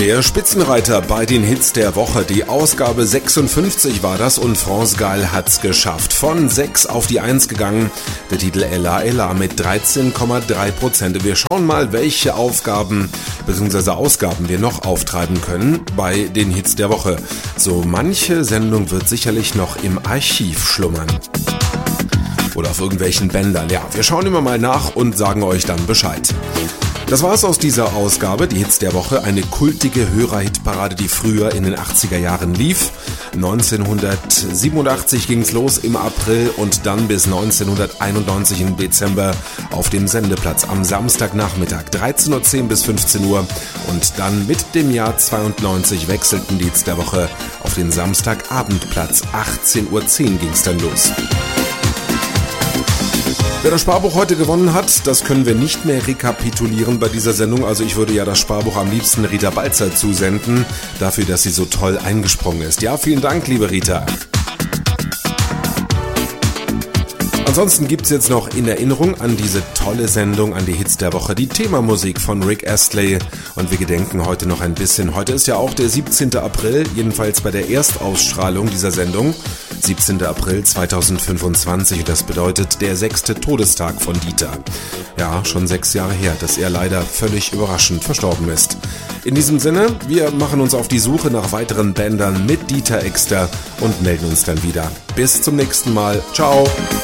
Der Spitzenreiter bei den Hits der Woche, die Ausgabe 56 war das und France Gall hat's geschafft. Von 6 auf die 1 gegangen, der Titel Ella Ella mit 13,3%. Wir schauen mal, welche Aufgaben bzw. Ausgaben wir noch auftreiben können bei den Hits der Woche. So manche Sendung wird sicherlich noch im Archiv schlummern. Oder auf irgendwelchen Bändern. Ja, wir schauen immer mal nach und sagen euch dann Bescheid. Das war's aus dieser Ausgabe, die Hits der Woche, eine kultige Hörerhitparade, die früher in den 80er Jahren lief. 1987 ging's los im April und dann bis 1991 im Dezember auf dem Sendeplatz am Samstagnachmittag 13:10 bis 15 Uhr und dann mit dem Jahr 92 wechselten die Hits der Woche auf den Samstagabendplatz. 18:10 Uhr ging's dann los. Wer das Sparbuch heute gewonnen hat, das können wir nicht mehr rekapitulieren bei dieser Sendung. Also ich würde ja das Sparbuch am liebsten Rita Balzer zusenden, dafür, dass sie so toll eingesprungen ist. Ja, vielen Dank, liebe Rita. Ansonsten gibt's jetzt noch in Erinnerung an diese tolle Sendung, an die Hits der Woche, die Themamusik von Rick Astley. Und wir gedenken heute noch ein bisschen. Heute ist ja auch der 17. April, jedenfalls bei der Erstausstrahlung dieser Sendung. 17. April 2025 und das bedeutet der 6. Todestag von Dieter. Ja, schon 6 Jahre her, dass er leider völlig überraschend verstorben ist. In diesem Sinne, wir machen uns auf die Suche nach weiteren Bändern mit Dieter Exter und melden uns dann wieder. Bis zum nächsten Mal. Ciao!